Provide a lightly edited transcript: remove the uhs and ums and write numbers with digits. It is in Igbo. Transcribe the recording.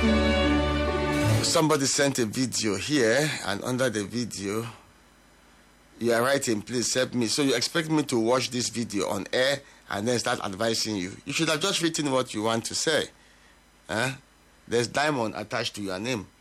Somebody sent a video here, and under the video, you are writing, please help me. So you expect me to watch this video on air and then start advising you. You should have just written what you want to say. There's diamond attached to your name.